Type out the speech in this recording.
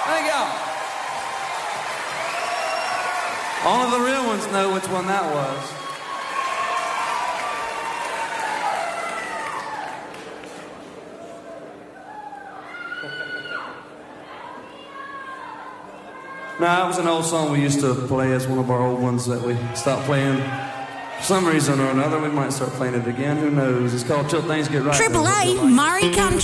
Thank y'all. Only the real ones know which one that was. No, that was an old song we used to play as one of our old ones that we stopped playing. For some reason or another, we might start playing it again. Who knows? It's called Till Things Get Right. AAA, Murray Country.